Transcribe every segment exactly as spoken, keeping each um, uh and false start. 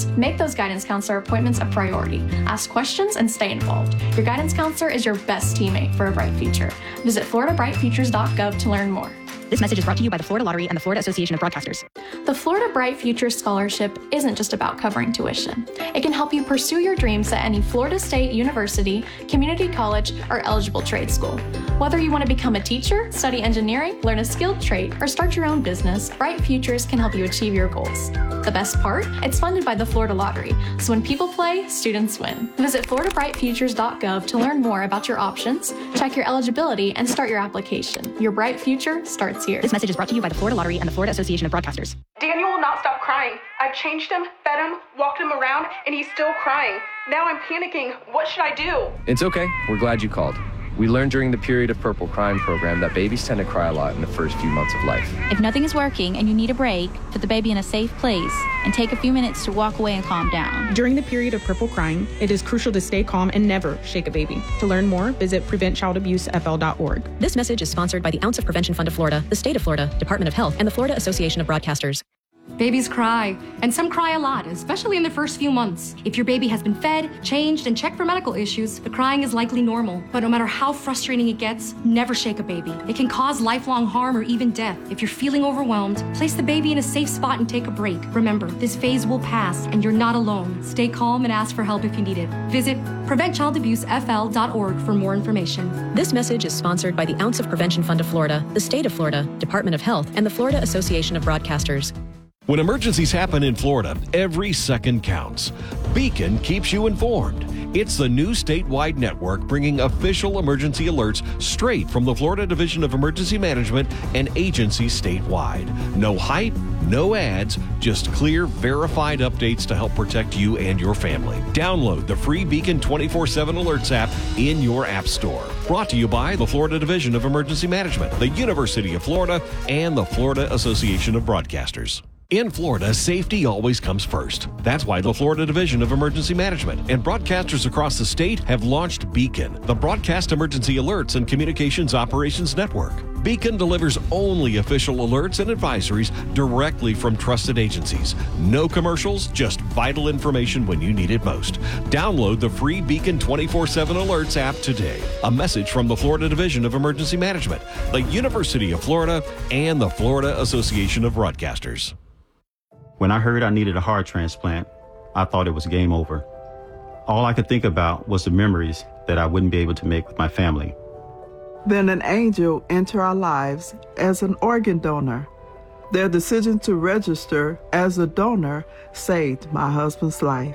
students. Make those guidance counselor appointments a priority. Ask questions and stay involved. Your guidance counselor is your best teammate for a bright future. Visit florida bright futures dot gov to learn more. This message is brought to you by the Florida Lottery and the Florida Association of Broadcasters. The Florida Bright Futures Scholarship isn't just about covering tuition. It can help you pursue your dreams at any Florida State University, community college, or eligible trade school. Whether you want to become a teacher, study engineering, learn a skilled trade, or start your own business, Bright Futures can help you achieve your goals. The best part? It's funded by the Florida Lottery, so when people play, students win. Visit florida bright futures dot gov to learn more about your options, check your eligibility, and start your application. Your bright future starts here. This message is brought to you by the Florida Lottery and the Florida Association of Broadcasters. Daniel will not stop crying. I've changed him, fed him, walked him around, and he's still crying. Now I'm panicking. What should I do? It's okay. We're glad you called. We learned during the Period of Purple Crying program that babies tend to cry a lot in the first few months of life. If nothing is working and you need a break, put the baby in a safe place and take a few minutes to walk away and calm down. During the period of purple crying, it is crucial to stay calm and never shake a baby. To learn more, visit prevent child abuse f l dot org. This message is sponsored by the Ounce of Prevention Fund of Florida, the State of Florida, Department of Health, and the Florida Association of Broadcasters. Babies cry, and some cry a lot, especially in the first few months. If your baby has been fed, changed, and checked for medical issues, the crying is likely normal. But no matter how frustrating it gets, never shake a baby. It can cause lifelong harm or even death. If you're feeling overwhelmed, place the baby in a safe spot and take a break. Remember, this phase will pass, and you're not alone. Stay calm and ask for help if you need it. Visit prevent child abuse f l dot org for more information. This message is sponsored by the Ounce of Prevention Fund of Florida, the State of Florida, Department of Health, and the Florida Association of Broadcasters. When emergencies happen in Florida, every second counts. Beacon keeps you informed. It's the new statewide network bringing official emergency alerts straight from the Florida Division of Emergency Management and agencies statewide. No hype, no ads, just clear, verified updates to help protect you and your family. Download the free Beacon twenty-four seven Alerts app in your app store. Brought to you by the Florida Division of Emergency Management, the University of Florida, and the Florida Association of Broadcasters. In Florida, safety always comes first. That's why the Florida Division of Emergency Management and broadcasters across the state have launched Beacon, the Broadcast Emergency Alerts and Communications Operations Network. Beacon delivers only official alerts and advisories directly from trusted agencies. No commercials, just vital information when you need it most. Download the free Beacon twenty-four seven Alerts app today. A message from the Florida Division of Emergency Management, the University of Florida, and the Florida Association of Broadcasters. When I heard I needed a heart transplant, I thought it was game over. All I could think about was the memories that I wouldn't be able to make with my family. Then an angel entered our lives as an organ donor. Their decision to register as a donor saved my husband's life.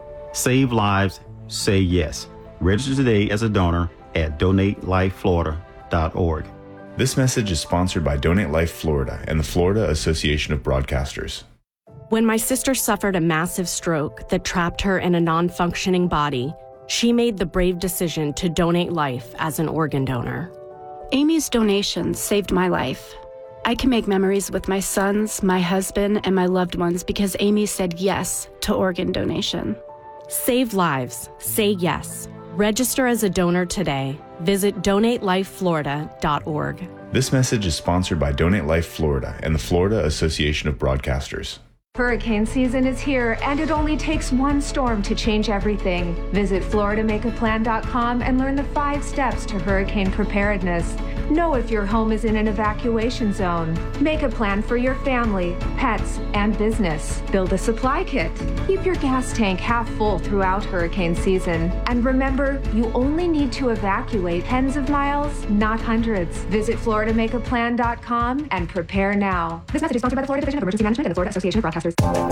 Save lives, say yes. Register today as a donor at donate life florida dot org. This message is sponsored by Donate Life Florida and the Florida Association of Broadcasters. When my sister suffered a massive stroke that trapped her in a non-functioning body, she made the brave decision to donate life as an organ donor. Amy's donation saved my life. I can make memories with my sons, my husband, and my loved ones because Amy said yes to organ donation. Save lives. Say yes. Register as a donor today. Visit donate life florida dot org. This message is sponsored by Donate Life Florida and the Florida Association of Broadcasters. Hurricane season is here, and it only takes one storm to change everything. Visit florida make a plan dot com and learn the five steps to hurricane preparedness. Know if your home is in an evacuation zone. Make a plan for your family, pets, and business. Build a supply kit. Keep your gas tank half full throughout hurricane season. And remember, you only need to evacuate tens of miles, not hundreds. Visit florida make a plan dot com and prepare now. This message is sponsored by the Florida Division of Emergency Management and the Florida Association of Broadcasters.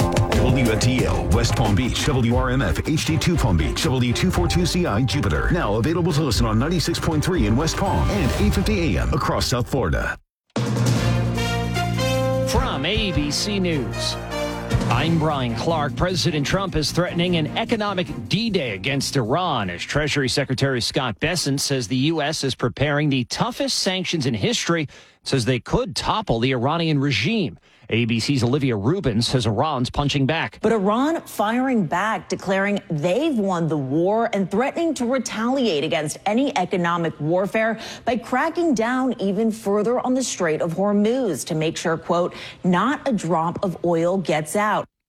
W N T L West Palm Beach, W R M F H D two Palm Beach, W two forty-two C I Jupiter. Now available to listen on ninety-six point three in West Palm and eight fifty A M across South Florida. From A B C News, I'm Brian Clark. President Trump is threatening an economic D-Day against Iran as Treasury Secretary Scott Bessent says the U S is preparing the toughest sanctions in history, says they could topple the Iranian regime. A B C's Olivia Rubin says Iran's punching back. But Iran firing back, declaring they've won the war and threatening to retaliate against any economic warfare by cracking down even further on the Strait of Hormuz to make sure, quote, not a drop of oil gets out.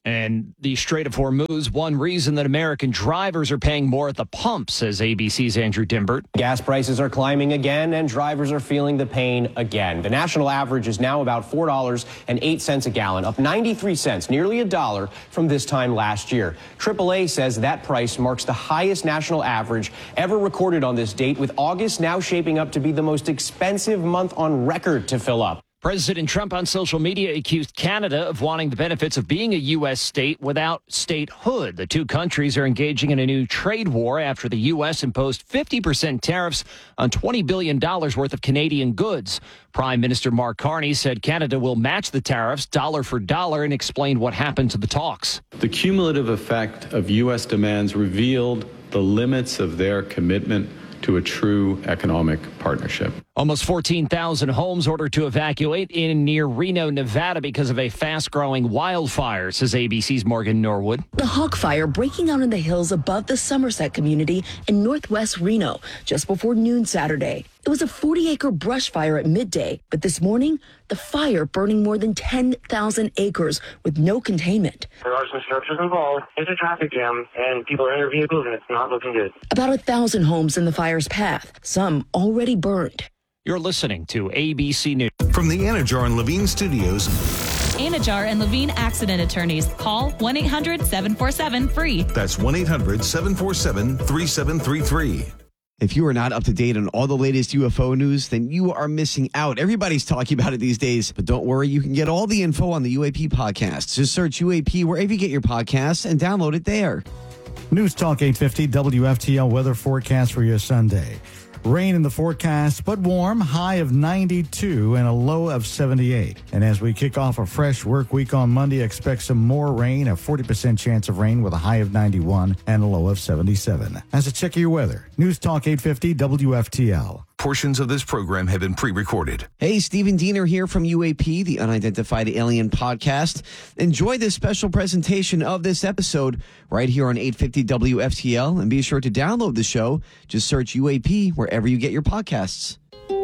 And the Strait of Hormuz, one reason that American drivers are paying more at the pump, says A B C's Andrew Dimbert. Gas prices are climbing again, and drivers are feeling the pain again. The national average is now about four dollars and eight cents a gallon, up ninety-three cents, nearly a dollar from this time last year. triple A says that price marks the highest national average ever recorded on this date, with August now shaping up to be the most expensive month on record to fill up. President Trump on social media accused Canada of wanting the benefits of being a U S state without statehood. The two countries are engaging in a new trade war after the U S imposed fifty percent tariffs on twenty billion dollars worth of Canadian goods. Prime Minister Mark Carney said Canada will match the tariffs dollar for dollar and explained what happened to the talks. The cumulative effect of U S demands revealed the limits of their commitment to a true economic partnership. Almost fourteen thousand homes ordered to evacuate in near Reno, Nevada because of a fast-growing wildfire, says A B C's Morgan Norwood. The Hawk Fire breaking out in the hills above the Somerset community in northwest Reno just before noon Saturday. It was a forty-acre brush fire at midday, but this morning, the fire burning more than ten thousand acres with no containment. There are some structures involved. It's a traffic jam, and people are in their vehicles, and it's not looking good. About a thousand homes in the fire's path, some already burned. You're listening to A B C News. From the Anajar and Levine Studios. Anajar and Levine Accident Attorneys. Call one eight hundred seven four seven free. That's one eight hundred seven four seven three seven three three. If you are not up to date on all the latest U F O news, then you are missing out. Everybody's talking about it these days, but don't worry, you can get all the info on the U A P podcast. Just search U A P wherever you get your podcasts and download it there. News Talk eight fifty W F T L weather forecast for your Sunday. Rain in the forecast, but warm, high of ninety-two and a low of seventy-eight. And as we kick off a fresh work week on Monday, expect some more rain, a forty percent chance of rain with a high of ninety-one and a low of seventy-seven. As a check of your weather, News Talk eight fifty W F T L. Portions of this program have been pre-recorded. Hey, Stephen Diener here from U A P, the Unidentified Alien Podcast. Enjoy this special presentation of this episode right here on eight fifty W F T L, and be sure to download the show. Just search U A P wherever you get your podcasts.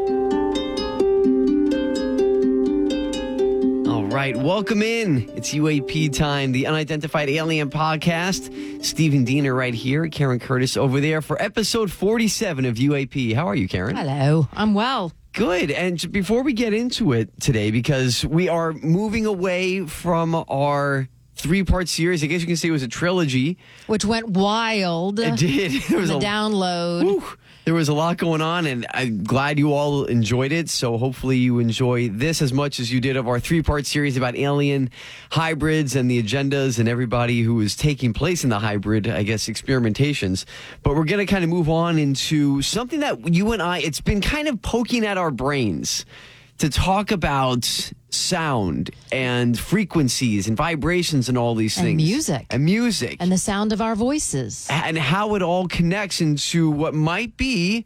All right, welcome in. It's U A P time, the Unidentified Alien Podcast. Stephen Diener right here, Karen Curtis over there for episode forty-seven of U A P. How are you, Karen? Hello, I'm well. Good. And before we get into it today, because we are moving away from our three-part series, I guess you can say it was a trilogy. Which went wild. It did. There was the a download. Whew, there was a lot going on, and I'm glad you all enjoyed it. So hopefully you enjoy this as much as you did of our three-part series about alien hybrids and the agendas and everybody who is taking place in the hybrid, I guess, experimentations. But we're going to kind of move on into something that you and I, it's been kind of poking at our brains to talk about sound and frequencies and vibrations and all these and things. music. And music. And the sound of our voices. And how it all connects into what might be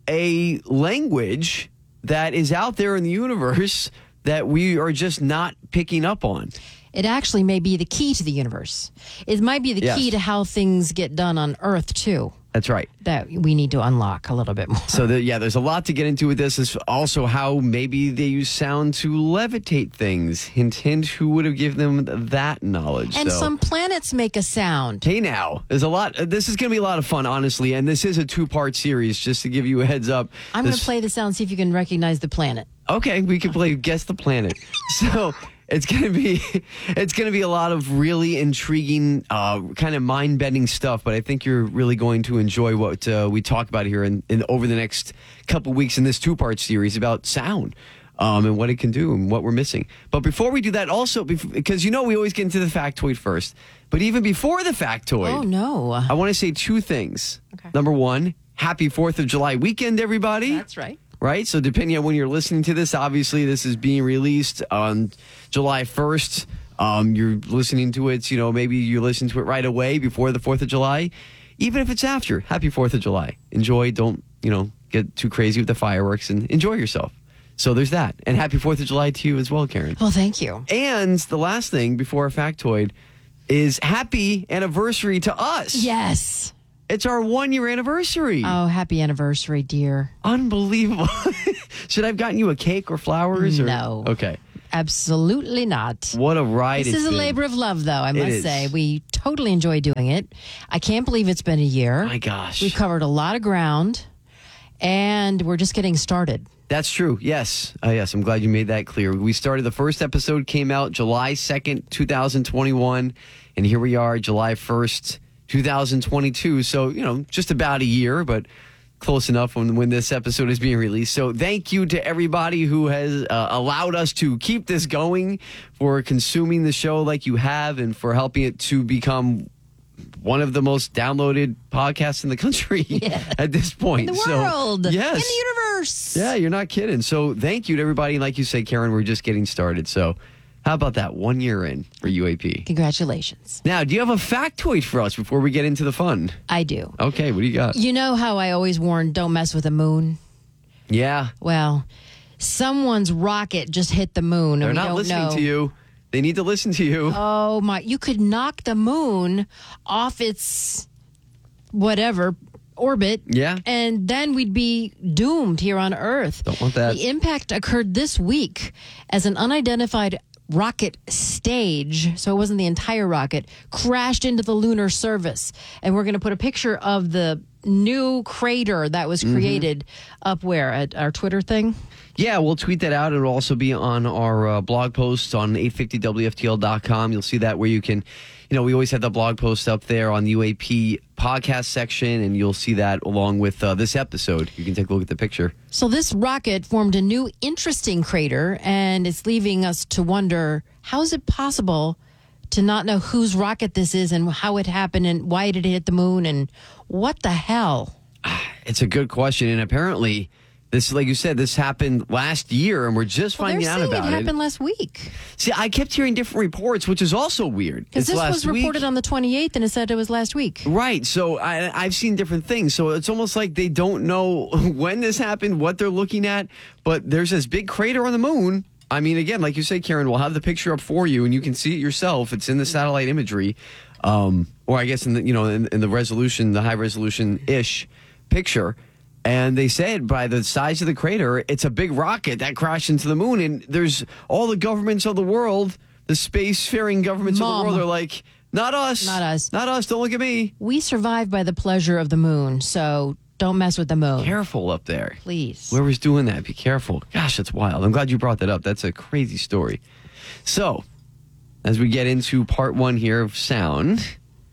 a language that is out there in the universe that we are just not picking up on. It actually may be the key to the universe. It might be the Yes. key to how things get done on Earth, too. That's right. That we need to unlock a little bit more. So, the, yeah, there's a lot to get into with this. Is also how maybe they use sound to levitate things. Hint, hint, who would have given them that knowledge? And so. some planets make a sound. Hey, now, there's a lot. This is going to be a lot of fun, honestly. And this is a two-part series, just to give you a heads up. I'm going This- to play the sound, see if you can recognize the planet. Okay, we can play Guess the Planet. So it's gonna be it's gonna be a lot of really intriguing, uh, kind of mind-bending stuff. But I think you're really going to enjoy what uh, we talk about here in, in over the next couple weeks in this two-part series about sound. Um, and what it can do and what we're missing. But before we do that, also, because you know we always get into the factoid first. But even before the factoid, Oh, no. I want to say two things. Okay. Number one, happy fourth of July weekend, everybody. That's right. Right? So depending on when you're listening to this, obviously this is being released on July first. Um, you're listening to it, you know, maybe you listen to it right away before the fourth of July. Even if it's after, happy fourth of July. Enjoy. Don't, you know, get too crazy with the fireworks and enjoy yourself. So there's that. And happy fourth of July to you as well, Karen. Well, thank you. And the last thing before a factoid is happy anniversary to us. Yes. It's our one-year anniversary. Oh, happy anniversary, dear. Unbelievable. Should I have gotten you a cake or flowers? Or? No. Okay. Absolutely not. What a ride This it's is a been. labor of love, though, I It must is. say. We totally enjoy doing it. I can't believe it's been a year. My gosh. We've covered a lot of ground, and we're just getting started. That's true. Yes. Uh, yes. I'm glad you made that clear. We started, the first episode came out July second, twenty twenty-one. And here we are, July first, twenty twenty-two. So, you know, just about a year, but close enough when, when this episode is being released. So thank you to everybody who has uh, allowed us to keep this going, for consuming the show like you have, and for helping it to become one of the most downloaded podcasts in the country at this point. In the So, world. yes. In the universe. Yeah, you're not kidding. So thank you to everybody. Like you say, Karen, we're just getting started. So how about that? One year in for U A P. Congratulations. Now, do you have a factoid for us before we get into the fun? I do. Okay, what do you got? You know how I always warn, don't mess with the moon? Yeah. Well, someone's rocket just hit the moon. They're and we not don't listening know. to you. They need to listen to you. Oh, my. You could knock the moon off its whatever orbit. Yeah. And then we'd be doomed here on Earth. Don't want that. The impact occurred this week as an unidentified rocket stage, so it wasn't the entire rocket, crashed into the lunar surface. And we're going to put a picture of the new crater that was created up where? At our Twitter thing? Yeah, we'll tweet that out. It'll also be on our uh, blog post on eight fifty W F T L dot com. You'll see that, where you can, you know, we always have the blog post up there on the U A P podcast section, and you'll see that along with uh, this episode. You can take a look at the picture. So this rocket formed a new interesting crater, and it's leaving us to wonder, how is it possible to not know whose rocket this is and how it happened and why did it hit the moon and what the hell? It's a good question, and apparently this, like you said, this happened last year, and we're just Well, finding they're out saying about it it. happened last week. See, I kept hearing different reports, which is also weird. Because It's this last was reported week. on the twenty-eighth, and it said it was last week. Right. So I, I've seen different things. So it's almost like they don't know when this happened, what they're looking at. But there's this big crater on the moon. I mean, again, like you say, Karen, we'll have the picture up for you, and you can see it yourself. It's in the satellite imagery, um, or I guess in the you know in, in the resolution, the high resolution ish picture. And they said by the size of the crater, it's a big rocket that crashed into the moon. And there's all the governments of the world, the spacefaring governments Mom. of the world are like, not us. Not us. Not us. Don't look at me. We survive by the pleasure of the moon, so don't mess with the moon. Careful up there. Please. Whoever's doing that, be careful. Gosh, that's wild. I'm glad you brought that up. That's a crazy story. So, as we get into part one here of sound,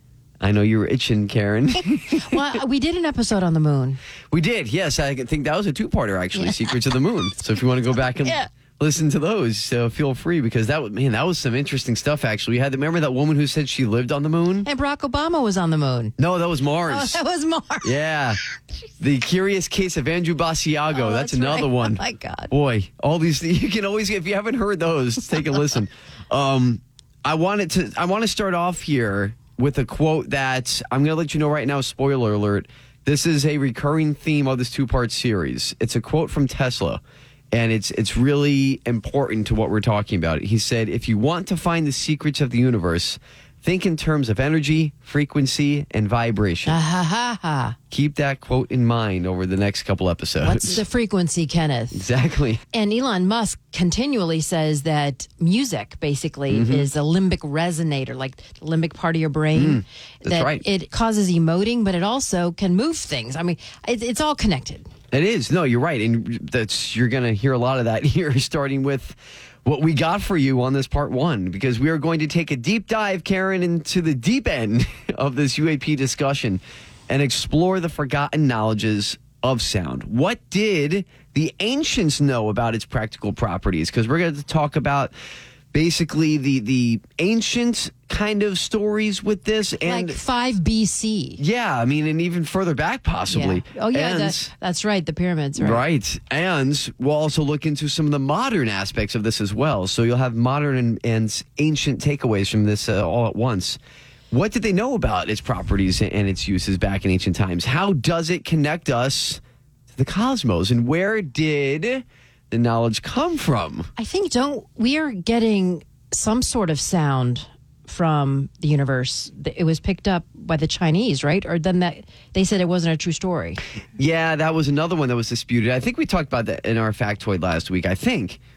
I know you were itching, Karen. Well, we did an episode on the moon. We did, yes. I think that was a two-parter, actually, Secrets of the Moon. So if you want to go back and Yeah. listen to those, uh, feel free, because that was, man, that was some interesting stuff, actually. We had, remember that woman who said she lived on the moon? And Barack Obama was on the moon. No, that was Mars. Oh, that was Mars. Yeah. The Curious Case of Andrew Basiago. Oh, that's, that's another right. one. Oh, my God. Boy, all these, you can always, if you haven't heard those, take a listen. Um, I wanted to, I want to start off here with a quote that I'm going to let you know right now, spoiler alert. This is a recurring theme of this two-part series. It's a quote from Tesla, and it's it's really important to what we're talking about. He said, if you want to find the secrets of the universe, think in terms of energy, frequency, and vibration. Ah, ha, ha, ha. Keep that quote in mind over the next couple episodes. What's the frequency, Kenneth? Exactly. And Elon Musk continually says that music basically Mhm. is a limbic resonator, like the limbic part of your brain. Mm, that's that right. It causes emoting, but it also can move things. I mean, it, it's all connected. It is. No, you're right. And that's you're going to hear a lot of that here, starting with what we got for you on this part one, because we are going to take a deep dive, Karen, into the deep end of this U A P discussion and explore the forgotten knowledges of sound. What did the ancients know about its practical properties? Because we're going to talk about basically the the ancient kind of stories with this, and like five B C. Yeah, I mean, and even further back possibly. Yeah. Oh, yeah, And- that, that's right. The pyramids, right? Right. And we'll also look into some of the modern aspects of this as well. So you'll have modern and, and ancient takeaways from this uh, all at once. What did they know about its properties and its uses back in ancient times? How does it connect us to the cosmos? And where did the knowledge come from? I think don't we are getting some sort of sound from the universe. It was picked up by the Chinese, right? Or then that they said it wasn't a true story. Yeah, that was another one that was disputed. I think we talked about that in our factoid last week. I think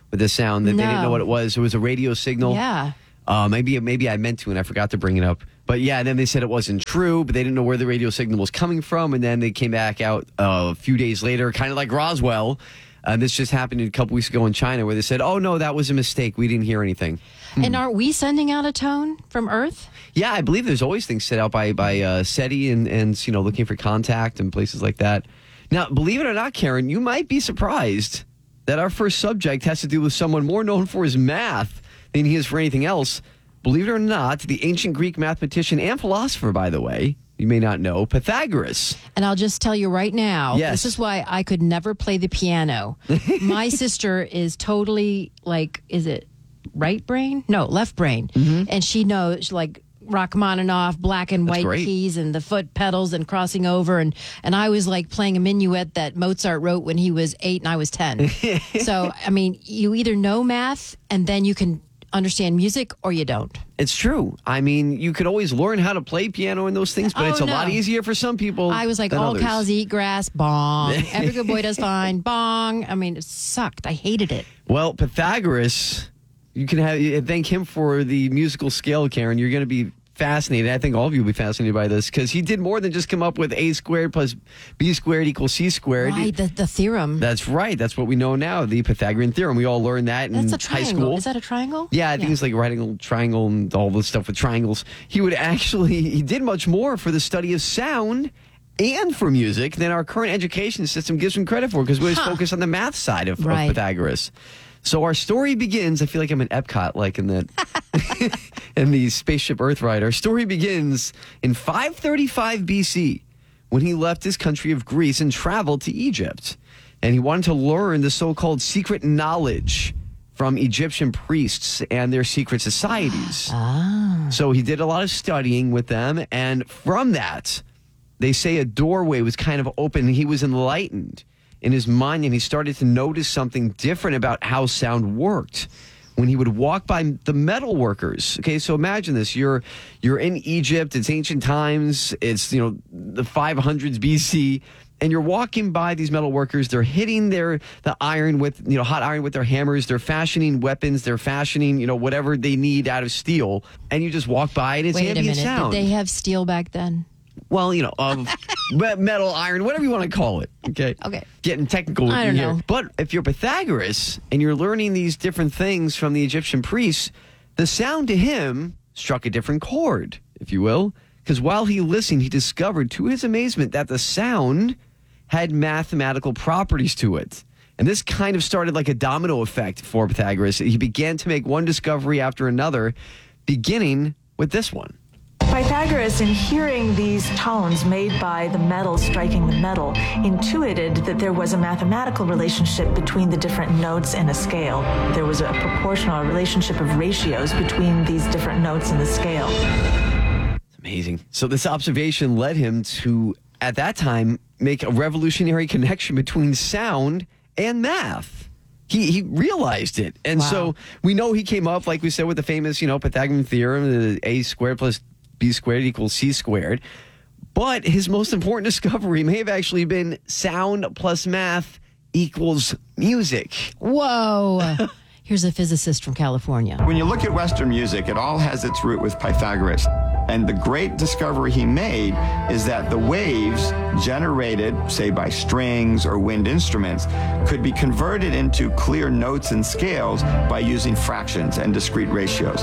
with the sound that they didn't No. know what it was. It was a radio signal. Yeah. Uh, maybe maybe I meant to and I forgot to bring it up. But yeah, then they said it wasn't true, but they didn't know where the radio signal was coming from. And then they came back out uh, a few days later, kind of like Roswell. And this just happened a couple weeks ago in China where they said, oh, no, that was a mistake. We didn't hear anything. And aren't we sending out a tone from Earth? Yeah, I believe there's always things set out by by uh, SETI and, and, you know, looking for contact and places like that. Now, believe it or not, Karen, you might be surprised that our first subject has to do with someone more known for his math than he is for anything else. Believe it or not, the ancient Greek mathematician and philosopher, by the way, you may not know, Pythagoras. And I'll just tell you right now, Yes. this is why I could never play the piano. My sister is totally like, is it right brain? No, left brain. And she knows like Rachmaninoff, black and That's white great. keys and the foot pedals and crossing over. And, and I was like playing a minuet that Mozart wrote when he was eight and I was ten. So, I mean, you either know math and then you can understand music or you don't. It's true. I mean, you could always learn how to play piano and those things, but Oh, it's a no. lot easier for some people. I was like, than all others. cows eat grass, bong. Every good boy does fine, bong. I mean, it sucked. I hated it. Well, Pythagoras, you can have thank him for the musical scale, Karen. You're going to be fascinated. I think all of you will be fascinated by this because he did more than just come up with a squared plus b squared equals c squared. Right, the, the theorem. That's right. That's what we know now, the Pythagorean theorem. We all learned that in That's a high triangle. school. Is that a triangle? Yeah, I think it's like right angle triangle and all the stuff with triangles. He would actually, he did much more for the study of sound and for music than our current education system gives him credit for because we always Huh. focus on the math side of, of Right. Pythagoras. So our story begins, I feel like I'm in Epcot, like in the, in the spaceship Earth ride. Our story begins in five thirty-five B C when he left his country of Greece and traveled to Egypt. And he wanted to learn the so-called secret knowledge from Egyptian priests and their secret societies. Ah. So he did a lot of studying with them. And from that, they say a doorway was kind of open and he was enlightened in his mind, and he started to notice something different about how sound worked when he would walk by the metal workers. Okay, so imagine this. You're you're in Egypt, it's ancient times, it's, you know, the five hundreds B C, and you're walking by these metal workers. They're hitting their the iron with, you know, hot iron with their hammers. They're fashioning weapons. They're fashioning, you know, whatever they need out of steel. And you just walk by and it's Wait a ambient minute. sound. Did they have steel back then? Well, you know, of me- metal, iron, whatever you want to call it. Okay. Okay. Getting technical with I you don't here. know. But if you're Pythagoras and you're learning these different things from the Egyptian priests, the sound to him struck a different chord, if you will. Because while he listened, he discovered to his amazement that the sound had mathematical properties to it. And this kind of started like a domino effect for Pythagoras. He began to make one discovery after another, beginning with this one. Pythagoras, in hearing these tones made by the metal striking the metal, intuited that there was a mathematical relationship between the different notes in a scale. There was a proportional relationship of ratios between these different notes in the scale. Amazing. So this observation led him to, at that time, make a revolutionary connection between sound and math. He he realized it. And Wow. so we know he came up, like we said, with the famous, you know, Pythagorean theorem, the a squared plus b squared equals c squared. But his most important discovery may have actually been sound plus math equals music. Whoa. Here's a physicist from California. When you look at Western music, it all has its root with Pythagoras. And the great discovery he made is that the waves generated, say, by strings or wind instruments, could be converted into clear notes and scales by using fractions and discrete ratios.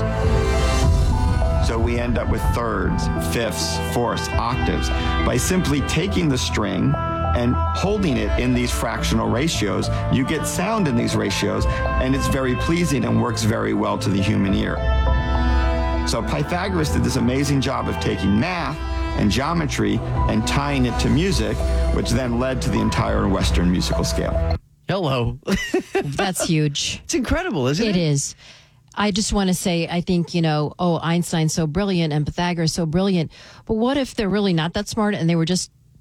So we end up with thirds, fifths, fourths, octaves by simply taking the string and holding it in these fractional ratios. You get sound in these ratios, and it's very pleasing and works very well to the human ear. So Pythagoras did this amazing job of taking math and geometry and tying it to music, which then led to the entire Western musical scale. Hello. That's huge. It's incredible, isn't it? It is. I just want to say, I think, you know, oh, Einstein's so brilliant and Pythagoras so brilliant. But what if they're really not that smart and they were just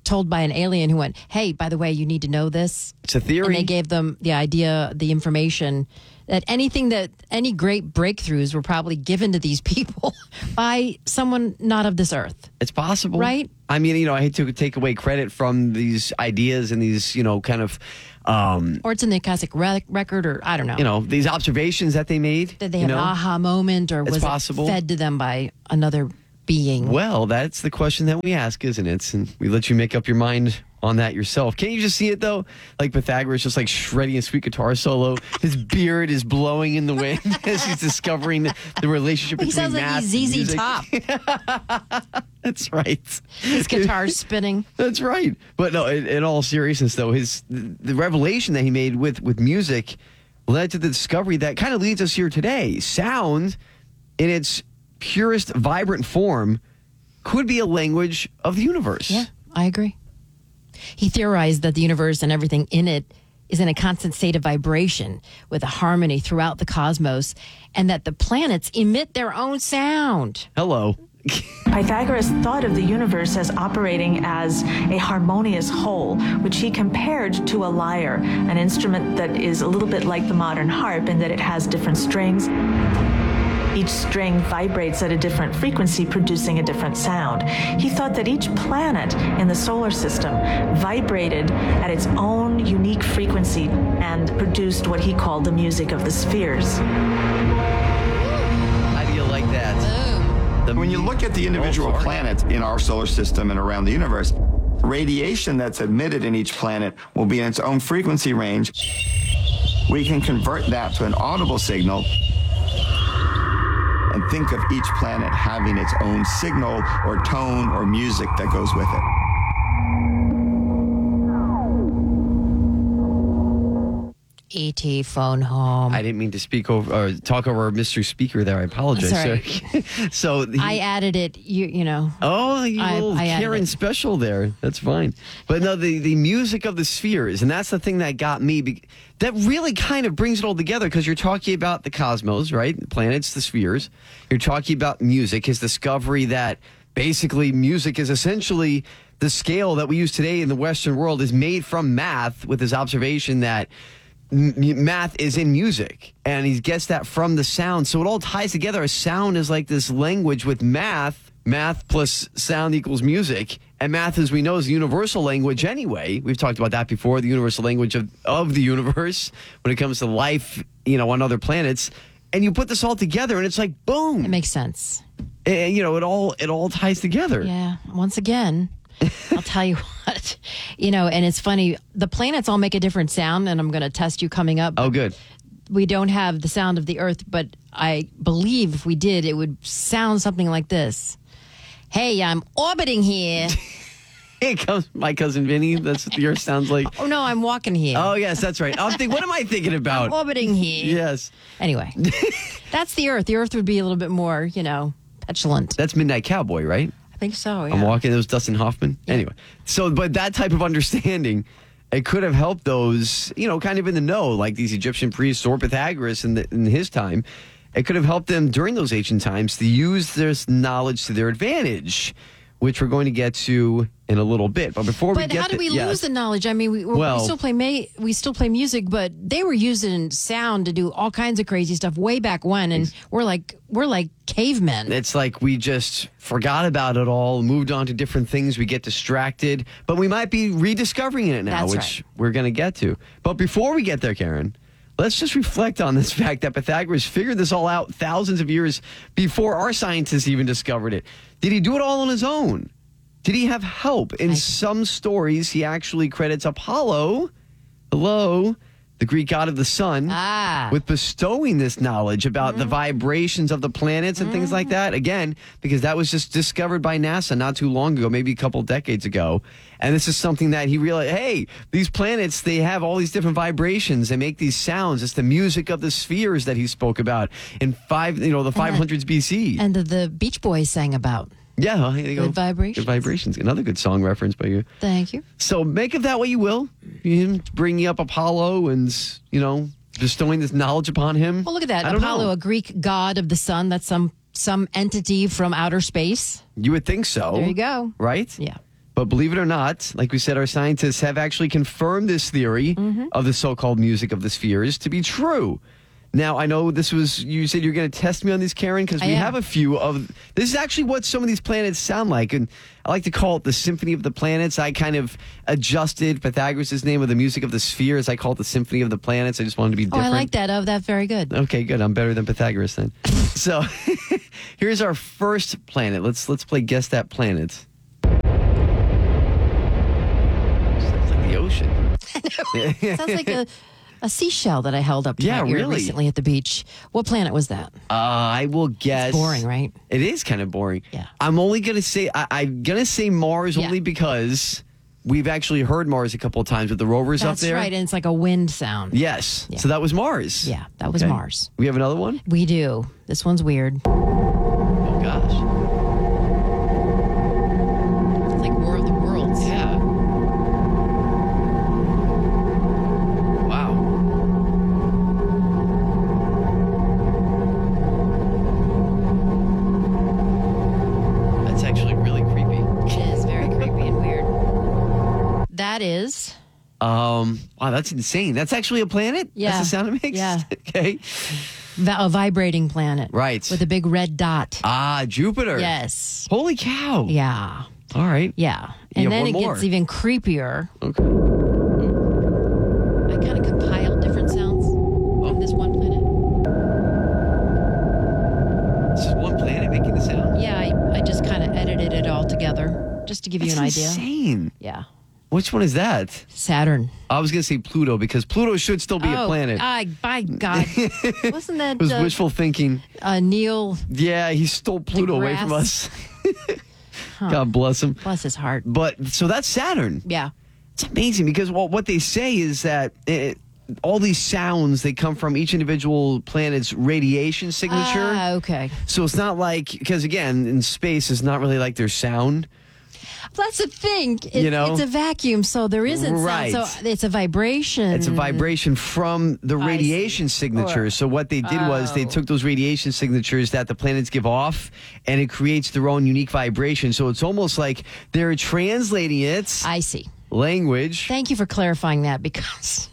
told by an alien who went, hey, by the way, you need to know this. It's a theory. And they gave them the idea, the information, that anything that, any great breakthroughs were probably given to these people by someone not of this earth. It's possible. Right? I mean, you know, I hate to take away credit from these ideas and these, you know, kind of... Um, or it's in the Akashic rec- record, or I don't know. You know, these observations that they made. Did they you have know? an aha moment, or It's was possible. it fed to them by another being? Well, that's the question that we ask, isn't it? And we let you make up your mind on that yourself. Can't you just see it, though? Like Pythagoras just like shredding a sweet guitar solo. His beard is blowing in the wind as he's discovering the relationship He between sounds like math he's and Z Z music. Top. That's right. His guitar's spinning. That's right. But no, in, in all seriousness, though, his the, the revelation that he made with, with music led to the discovery that kind of leads us here today. Sound, in its purest, vibrant form, could be a language of the universe. Yeah, I agree. He theorized that the universe and everything in it is in a constant state of vibration with a harmony throughout the cosmos, and that the planets emit their own sound. Hello. Pythagoras thought of the universe as operating as a harmonious whole, which he compared to a lyre, an instrument that is a little bit like the modern harp in that it has different strings. Each string vibrates at a different frequency, producing a different sound. He thought that each planet in the solar system vibrated at its own unique frequency and produced what he called the music of the spheres. How do you like that? The when you look at the individual planets in our solar system and around the universe, radiation that's emitted in each planet will be in its own frequency range. We can convert that to an audible signal and think of each planet having its own signal or tone or music that goes with it. E T phone home. I didn't mean to speak over or talk over our mystery speaker there. I apologize. That's all right. so he, I added it, you you know. Oh, you I- little I added Karen it. special there. That's fine. But no, the, the music of the spheres, and that's the thing that got me. Be, that really kind of brings it all together because you're talking about the cosmos, right? The planets, the spheres. You're talking about music, his discovery that basically music is essentially the scale that we use today in the Western world is made from math, with his observation that m- math is in music, and he gets that from the sound. So it all ties together. A sound is like this language with math. Math plus sound equals music. And math, as we know, is the universal language anyway. We've talked about that before, the universal language of, of the universe when it comes to life, you know, on other planets. And you put this all together, and it's like, boom. It makes sense. And, you know, it all it all ties together. Yeah. Once again, I'll tell you what, you know, and it's funny, the planets all make a different sound, and I'm going to test you coming up. Oh, good. We don't have the sound of the earth, but I believe if we did, it would sound something like this. Hey, I'm orbiting here. Here comes my cousin Vinny. That's what the earth sounds like. Oh, no, I'm walking here. Oh, yes, that's right. I'm thinking, what am I thinking about? I'm orbiting here. Yes. Anyway, that's the earth. The earth would be a little bit more, you know, petulant. That's Midnight Cowboy, right? I think so, yeah. I'm walking. It was Dustin Hoffman. Yeah. Anyway, so, but that type of understanding, it could have helped those, you know, kind of in the know, like these Egyptian priests or Pythagoras in, the, in his time. It could have helped them during those ancient times to use this knowledge to their advantage, which we're going to get to in a little bit. But before we But get how to, do we yes. lose the knowledge? I mean, we, we Well- still play ma- we still play music, but they were using sound to do all kinds of crazy stuff way back when, and we're like we're like cavemen. It's like we just forgot about it all, moved on to different things. We get distracted, but we might be rediscovering it now, That's which right. we're going to get to. But before we get there, Karen, let's just reflect on this fact that Pythagoras figured this all out thousands of years before our scientists even discovered it. Did he do it all on his own? Did he have help? In some stories, he actually credits Apollo, hello, the Greek god of the sun, Ah. with bestowing this knowledge about Mm-hmm. the vibrations of the planets and things like that. Again, because that was just discovered by NASA not too long ago, maybe a couple decades ago. And this is something that he realized, hey, these planets, they have all these different vibrations. They make these sounds. It's the music of the spheres that he spoke about in five, you know, the five hundreds B C. And the, the Beach Boys sang about. Yeah, well, here you go. Good vibrations. Good vibrations. Another good song reference by you. Thank you. So make of that what you will. Him bringing up Apollo and, you know, bestowing this knowledge upon him. Well, look at that. I don't Apollo, know. a Greek god of the sun. That's some some entity from outer space. You would think so. There you go. Right? Yeah. But believe it or not, like we said, our scientists have actually confirmed this theory Mm-hmm. of the so-called music of the spheres to be true. Now, I know this was, you said you're going to test me on this, Karen, because I we am. have a few of, this is actually what some of these planets sound like. And I like to call it the Symphony of the Planets. I kind of adjusted Pythagoras' name of the music of the spheres. I call it the Symphony of the Planets. I just wanted to be Oh, different. I like that. Oh, that's very good. Okay, good. I'm better than Pythagoras then. So here's our first planet. Let's let's play Guess That Planet. Sounds like the ocean. Sounds like a, a seashell that I held up to Yeah, my ear really. recently at the beach. What planet was that? Uh, I will guess. It's boring, right? It is kind of boring. Yeah. I'm only gonna say I, I'm gonna say Mars Yeah. only because we've actually heard Mars a couple of times with the rovers That's up there. right, and it's like a wind sound. Yes. Yeah. So that was Mars. Yeah, that was Okay. Mars. We have another one. We do. This one's weird. Oh gosh. It's like War of the Worlds. Yeah. Wow. That's actually really creepy. It is very creepy and weird. That is. Um. Wow, that's insane. That's actually a planet. Yeah. That's the sound it makes. Yeah. Okay. Va- a vibrating planet. Right. With a big red dot. Ah, Jupiter. Yes. Holy cow. Yeah. All right. Yeah. You And have then one it more. gets even creepier. Okay. I kind of compiled different sounds from this one planet. This is one planet making the sound. Yeah, I, I just kind of edited it all together just to give you That's an idea. insane. Yeah. Which one is that? Saturn. I was going to say Pluto because Pluto should still be oh, a planet. I, by God. Wasn't that It was uh, wishful thinking. uh, Neil? Yeah, he stole Pluto away from us. God bless him. Bless his heart. But so that's Saturn. Yeah. It's amazing because well, what they say is that it, all these sounds, they come from each individual planet's radiation signature. Ah, okay. So it's not like, because again, in space, it's not really like there's sound. That's the thing. It, You know? It's a vacuum, so there isn't Right. sound. So it's a vibration. It's a vibration from the I radiation signatures. So what they did was they Oh. took those radiation signatures that the planets give off, and it creates their own unique vibration. So it's almost like they're translating it. I see. Language. Thank you for clarifying that because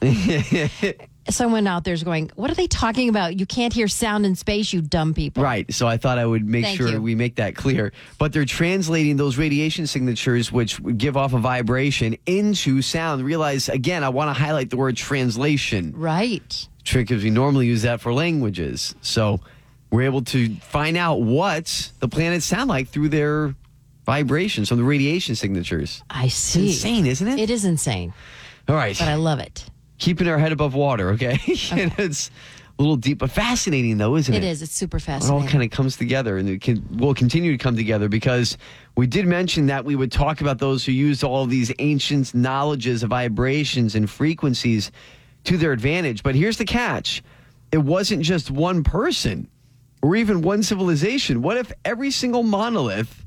someone out there is going, what are they talking about? You can't hear sound in space, you dumb people. Right. So I thought I would make Thank sure you. we make that clear. But they're translating those radiation signatures, which would give off a vibration, into sound. Realize, again, I want to highlight the word translation. Right. Trick, because we normally use that for languages. So we're able to find out what the planets sound like through their vibrations from the radiation signatures. I see. It's insane, isn't it? It is insane. All right. But I love it. Keeping our head above water, okay? And it's a little deep, but fascinating, though, isn't it? It is. It's super It all fascinating. kind of comes together, and it can, will continue to come together because we did mention that we would talk about those who used all of these ancient knowledges of vibrations and frequencies to their advantage. But here's the catch. It wasn't just one person or even one civilization. What if every single monolith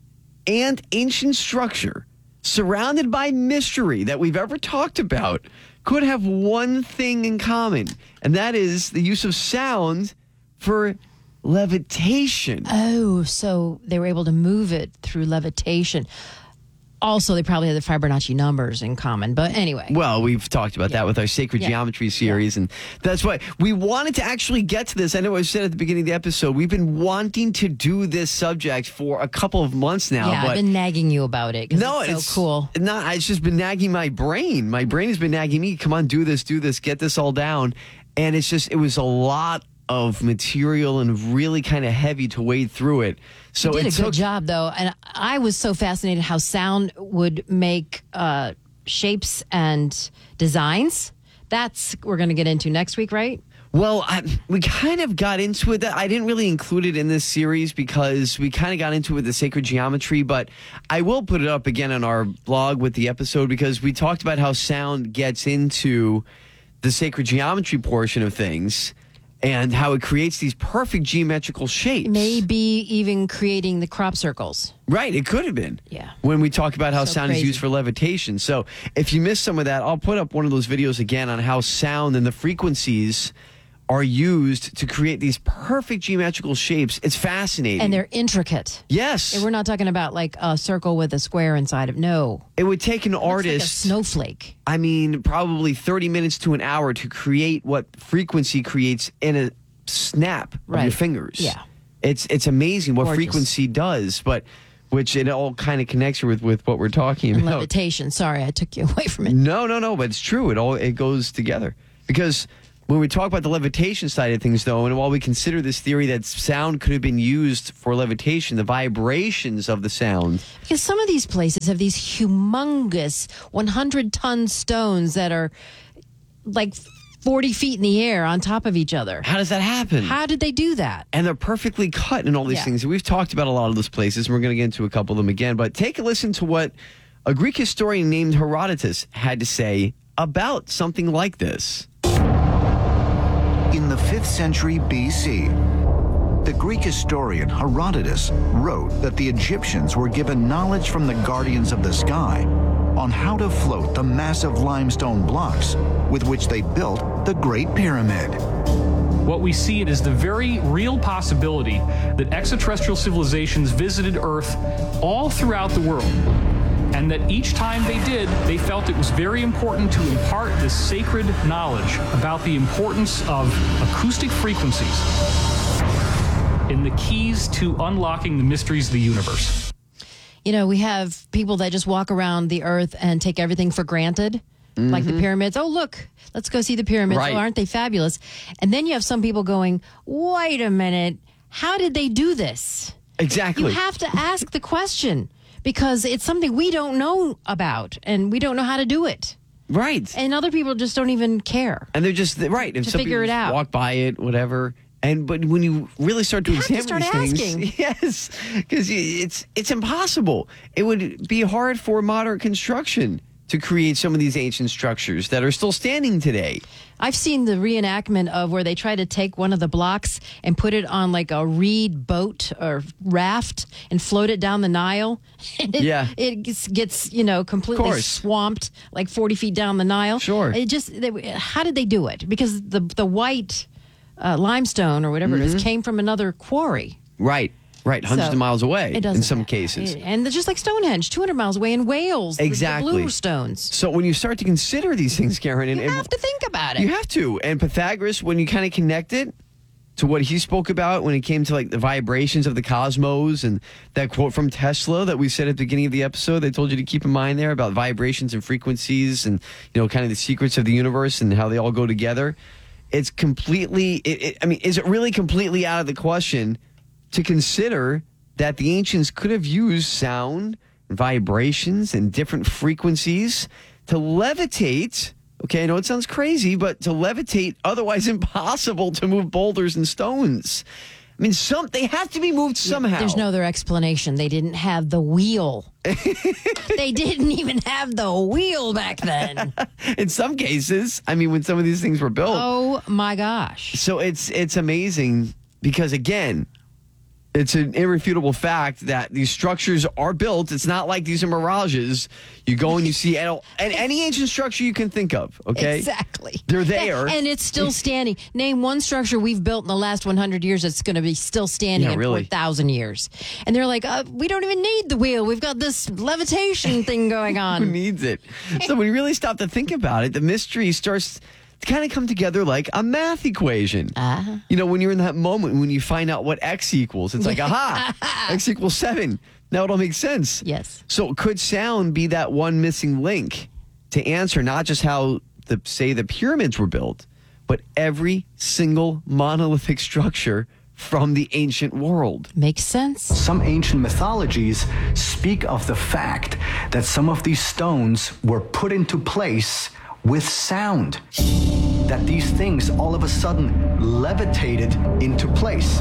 and ancient structure surrounded by mystery that we've ever talked about could have one thing in common, and that is the use of sound for levitation. Oh, so they were able to move it through levitation. Also, they probably had the Fibonacci numbers in common. But anyway. Well, we've talked about that with our Sacred Yeah. Geometry series, and that's why we wanted to actually get to this. I know I said at the beginning of the episode, we've been wanting to do this subject for a couple of months now. yeah, but I've been nagging you about it. 'cause No, it's so it's cool. Not, it's just been nagging my brain. My brain has been nagging me. Come on, do this, do this, get this all down. And it's just, it was a lot of material and really kind of heavy to wade through it. So you did it a took good job, though, and I was so fascinated how sound would make uh, shapes and designs. That's we're going to get into next week, right? Well, I, we kind of got into it. I didn't really include it in this series because we kind of got into it with the Sacred Geometry, but I will put it up again on our blog with the episode because we talked about how sound gets into the Sacred Geometry portion of things and how it creates these perfect geometrical shapes. Maybe even creating the crop circles. Right, it could have been. Yeah. When we talk about how So sound crazy. is used for levitation. So if you missed some of that, I'll put up one of those videos again on how sound and the frequencies are used to create these perfect geometrical shapes. It's fascinating. And they're intricate. Yes. And we're not talking about like a circle with a square inside of No. It would take an It looks like a artist, snowflake. I mean, probably thirty minutes to an hour to create what frequency creates in a snap of Right. your fingers. Yeah. It's it's amazing what Gorgeous. frequency does, but which it all kind of connects with, with what we're talking And about. levitation. Sorry, I took you away from it. No, no, no, but it's true. It all it goes together. Because when we talk about the levitation side of things, though, and while we consider this theory that sound could have been used for levitation, the vibrations of the sound. Because some of these places have these humongous one hundred ton stones that are like forty feet in the air on top of each other. How does that happen? How did they do that? And they're perfectly cut and all these Yeah. things. We've talked about a lot of those places, and we're going to get into a couple of them again. But take a listen to what a Greek historian named Herodotus had to say about something like this. In the fifth century B C, the Greek historian Herodotus wrote that the Egyptians were given knowledge from the guardians of the sky on how to float the massive limestone blocks with which they built the Great Pyramid. What we see it is the very real possibility that extraterrestrial civilizations visited Earth all throughout the world. And that each time they did, they felt it was very important to impart this sacred knowledge about the importance of acoustic frequencies in the keys to unlocking the mysteries of the universe. You know, we have people that just walk around the earth and take everything for granted, mm-hmm. like the pyramids. Oh, look, let's go see the pyramids. Right. Oh, aren't they fabulous? And then you have some people going, wait a minute, how did they do this? Exactly. You have to ask the question because it's something we don't know about and we don't know how to do it. Right. And other people just don't even care. And they're just, right. If To some figure people it out. walk by it, whatever. And but when you really start to You have to examine start these asking. things, yes, because it's it's impossible. It would be hard for modern construction to create some of these ancient structures that are still standing today. I've seen the reenactment of where they try to take one of the blocks and put it on like a reed boat or raft and float it down the Nile. And it, Yeah. it gets, gets, you know, completely course. swamped like forty feet down the Nile. Sure. It just, they, how did they do it? Because the, the white uh, limestone or whatever it Mhm. is came from another quarry. Right, right, hundreds So, of miles away it doesn't in some matter. cases. And they're just like Stonehenge, two hundred miles away in Wales. the- Exactly. The blue stones. So when you start to consider these things, Karen, and, You have to think about it. You have to. And Pythagoras, when you kind of connect it to what he spoke about when it came to like the vibrations of the cosmos and that quote from Tesla that we said at the beginning of the episode, they told you to keep in mind there about vibrations and frequencies and, you know, kind of the secrets of the universe and how they all go together. It's completely, it, it, I mean, is it really completely out of the question to consider that the ancients could have used sound, vibrations, and different frequencies to levitate? Okay, I know it sounds crazy, but to levitate otherwise impossible to move boulders and stones. I mean, some they have to be moved somehow. There's no other explanation. They didn't have the wheel. They didn't even have the wheel back then. In some cases, I mean, when some of these things were built. Oh my gosh. So it's it's amazing because, again, it's an irrefutable fact that these structures are built. It's not like these are mirages. You go and you see and any ancient structure you can think of, okay? Exactly. They're there. And it's still standing. Name one structure we've built in the last one hundred years that's going to be still standing Yeah, in really. four thousand years. And they're like, uh, we don't even need the wheel. We've got this levitation thing going Who on. needs it? So when you really stop to think about it, the mystery starts to kind of come together like a math equation. Uh-huh. You know, when you're in that moment when you find out what x equals, it's like, aha, x equals seven. Now it all makes sense. Yes. So could sound be that one missing link to answer not just how the say the pyramids were built, but every single monolithic structure from the ancient world? Makes sense. Some ancient mythologies speak of the fact that some of these stones were put into place with sound, that these things all of a sudden levitated into place.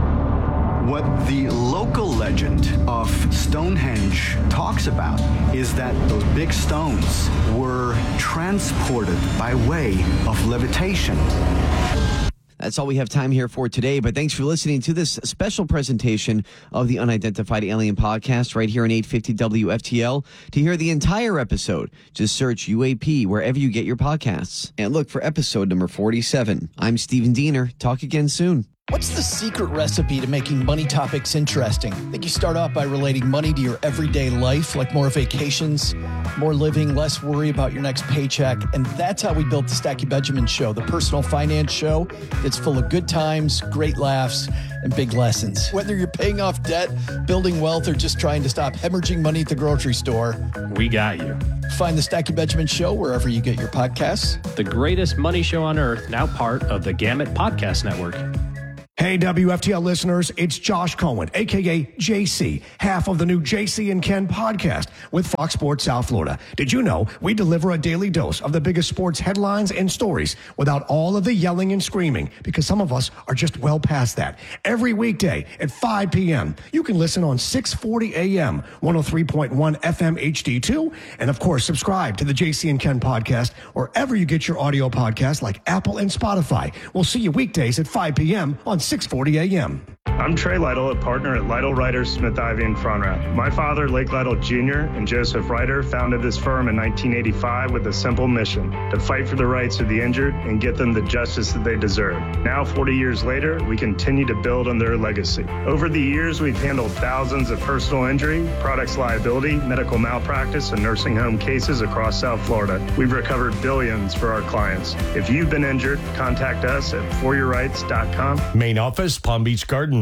What the local legend of Stonehenge talks about is that those big stones were transported by way of levitation. That's all we have time here for today, but thanks for listening to this special presentation of the Unidentified Alien Podcast right here on eight fifty W F T L. To hear the entire episode, just search U A P wherever you get your podcasts. And look for episode number forty-seven. I'm Stephen Diener. Talk again soon. What's the secret recipe to making money topics interesting? I think you start off by relating money to your everyday life, like more vacations, more living, less worry about your next paycheck. And that's how we built the Stacky Benjamin Show, the personal finance show that's full of good times, great laughs, and big lessons. Whether you're paying off debt, building wealth, or just trying to stop hemorrhaging money at the grocery store, we got you. Find the Stacky Benjamin Show wherever you get your podcasts. The greatest money show on earth, now part of the Gamut Podcast Network. Hey, W F T L listeners, it's Josh Cohen, a k a. J C, half of the new J C and Ken podcast with Fox Sports South Florida. Did you know we deliver a daily dose of the biggest sports headlines and stories without all of the yelling and screaming? Because some of us are just well past that. Every weekday at five p.m., you can listen on six forty a.m., one oh three point one F M H D two, and of course, subscribe to the J C and Ken podcast wherever you get your audio podcasts like Apple and Spotify. We'll see you weekdays at five p.m. on six forty a.m. I'm Trey Lytle, a partner at Lytle Ryder Smith Ivy and Frontrap. My father, Lake Lytle Junior, and Joseph Ryder founded this firm in nineteen eighty-five with a simple mission: to fight for the rights of the injured and get them the justice that they deserve. Now, forty years later, we continue to build on their legacy. Over the years, we've handled thousands of personal injury, products liability, medical malpractice, and nursing home cases across South Florida. We've recovered billions for our clients. If you've been injured, contact us at for your rights dot com. Main office, Palm Beach Gardens.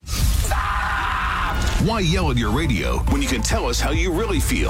Why yell at your radio when you can tell us how you really feel?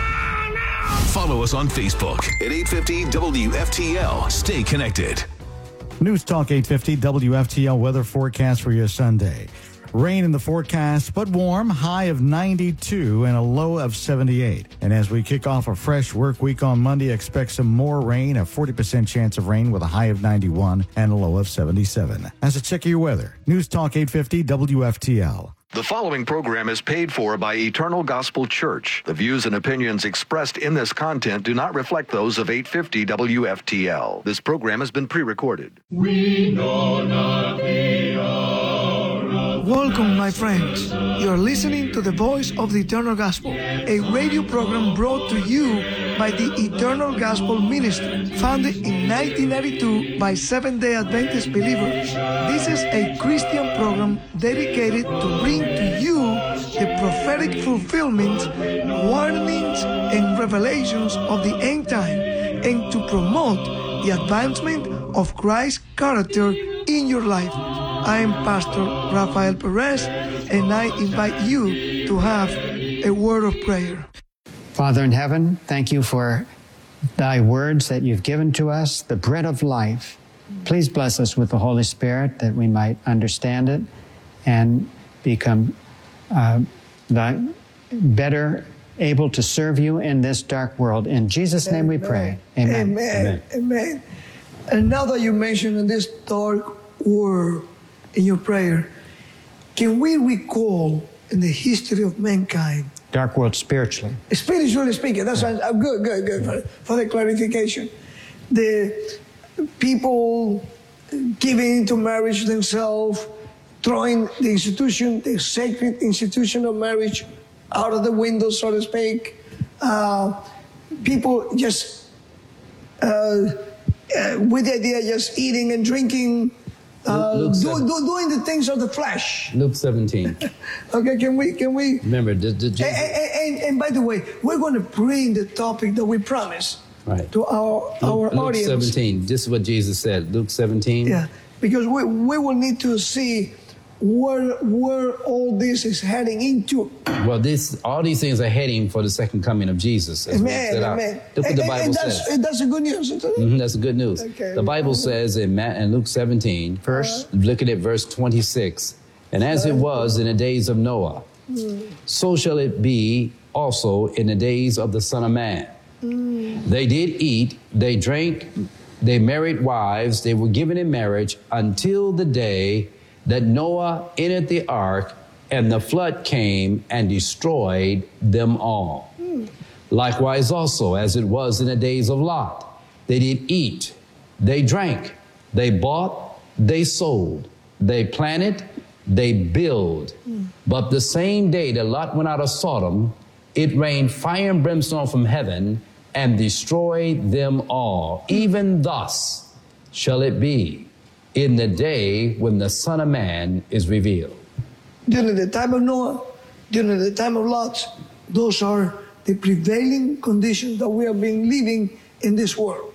Follow us on Facebook at eight fifty W F T L. Stay connected. News Talk eight fifty W F T L weather forecast for your Sunday. Rain in the forecast, but warm, high of ninety-two and a low of seventy-eight. And as we kick off a fresh work week on Monday, expect some more rain, a forty percent chance of rain with a high of ninety-one and a low of seventy-seven. As a check of your weather, News Talk eight fifty W F T L. The following program is paid for by Eternal Gospel Church. The views and opinions expressed in this content do not reflect those of eight fifty W F T L. This program has been pre-recorded. We know not the hour. Welcome, my friends. You're listening to the Voice of the Eternal Gospel, a radio program brought to you by the Eternal Gospel Ministry, founded in nineteen ninety-two by Seventh-day Adventist believers. This is a Christian program dedicated to bring to you the prophetic fulfillments, warnings, and revelations of the end time, and to promote the advancement of Christ's character in your life. I am Pastor Rafael Perez, and I invite you to have a word of prayer. Father in heaven, thank you for thy words that you've given to us, the bread of life. Please bless us with the Holy Spirit that we might understand it and become uh, thy better able to serve you in this dark world. In Jesus' name we pray. Amen. Amen. Amen. Amen. And now that you mentioned this dark world in your prayer, can we recall in the history of mankind? Dark world spiritually. Spiritually speaking, that's yeah. uh, good, good, good for, for the clarification. The people giving into marriage themselves, throwing the institution, the sacred institution of marriage out of the window, so to speak. Uh, people just, uh, uh, with the idea of just eating and drinking, Uh, do, do, doing the things of the flesh. Luke seventeen. Okay, can we, can we? Remember, the, the Jesus... and, and, and by the way, we're going to bring the topic that we promised right. to our, Luke, our Luke audience. seventeen, this is what Jesus said, Luke seventeen. Yeah, because we, we will need to see where, where all this is heading into. Well, this all these things are heading for the second coming of Jesus. Amen, amen. Look what the Bible and that's, says. That's the good news, isn't it? Mm-hmm, that's the good news. Okay. The Bible says in, Ma- in Luke seventeen, Verse? uh, looking at verse twenty-six, and as it was in the days of Noah, Mm. so shall it be also in the days of the Son of Man. Mm. They did eat, they drank, they married wives, they were given in marriage until the day that Noah entered the ark, and the flood came and destroyed them all. Mm. Likewise also, as it was in the days of Lot, they did eat, they drank, they bought, they sowed, they planted, they build. Mm. But the same day that Lot went out of Sodom, it rained fire and brimstone from heaven and destroyed them all. Even thus shall it be in the day when the Son of Man is revealed. During the time of Noah, during the time of Lot, those are the prevailing conditions that we have been living in this world.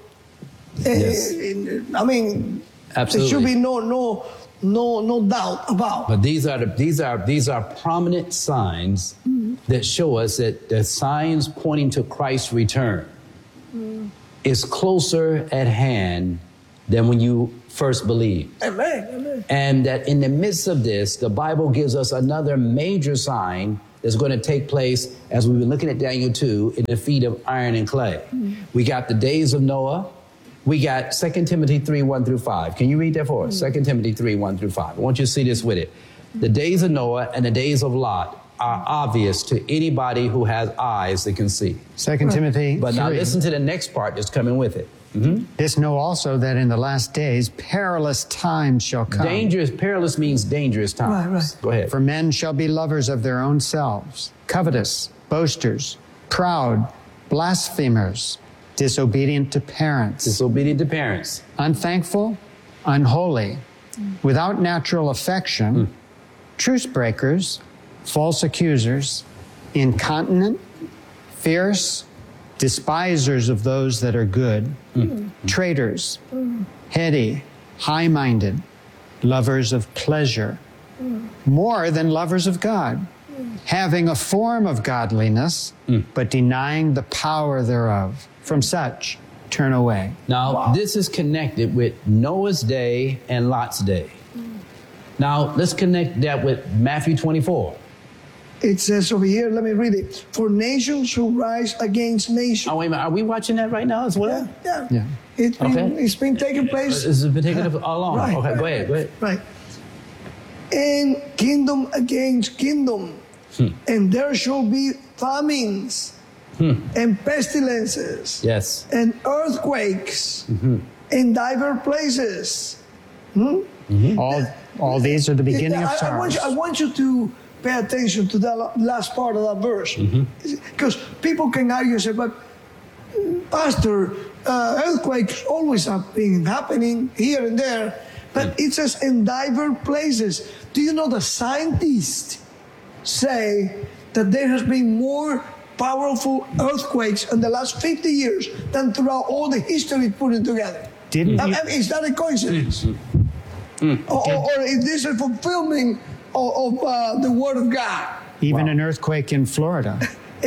Yes. I mean, absolutely. There should be no no no no doubt about. But these are the, these are these are prominent signs mm-hmm. that show us that the signs pointing to Christ's return mm. is closer at hand than when you first believed. Amen. Amen. And that in the midst of this, the Bible gives us another major sign that's going to take place as we've been looking at Daniel two in the feet of iron and clay. Mm. We got the days of Noah. We got Second Timothy three, one through five. Can you read that for us? Mm. Second Timothy three, one through five. I want you to see this with it. The days of Noah and the days of Lot are obvious to anybody who has eyes that can see. Second Timothy But now three. listen to the next part that's coming with it. Mm-hmm. This know also that in the last days perilous times shall come. Dangerous, perilous means dangerous times. Right, right. Go ahead. For men shall be lovers of their own selves, covetous, boasters, proud, blasphemers, disobedient to parents. Disobedient to parents. Unthankful, unholy, mm. without natural affection, mm. truce breakers, false accusers, incontinent, fierce, despisers of those that are good, mm. traitors, mm. heady, high-minded, lovers of pleasure, mm. more than lovers of God, mm. having a form of godliness, mm. but denying the power thereof. From such, turn away. Now, wow. this is connected with Noah's day and Lot's day. Mm. Now, let's connect that with Matthew twenty-four. It says over here, let me read it. For nations shall rise against nations. Oh, wait a minute. Are we watching that right now as well? Yeah. yeah. yeah. It's, been, okay. it's been taking place. It's been taking place all along. Right, okay, right, go ahead. Go ahead. Right. And kingdom against kingdom. Hmm. And there shall be famines. Hmm. And pestilences, yes, and earthquakes, mm-hmm. in diverse places. Hmm? Mm-hmm. All, all these are the beginning I, of I, sorrows. I want, you, I want you to pay attention to that last part of that verse, because mm-hmm. people can argue and say, "But Pastor, uh, earthquakes always have been happening here and there." But mm. it says in diverse places. Do you know the scientists say that there has been more powerful earthquakes in the last fifty years than throughout all the history put it together? Didn't I, you? I mean, is that a coincidence? Mm. Or, or, or is this a fulfillment of, of uh, the Word of God? Even wow. an earthquake in Florida.